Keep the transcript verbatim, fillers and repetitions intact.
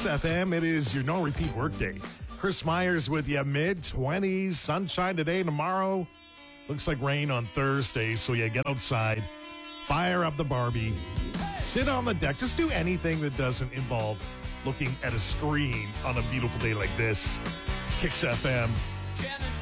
Kicks F M. It is your no repeat workday. Chris Myers with you. mid twenties, sunshine today, tomorrow. Looks like rain on Thursday, so yeah, get outside, fire up the Barbie, sit on the deck. Just do anything that doesn't involve looking at a screen on a beautiful day like this. It's Kicks F M.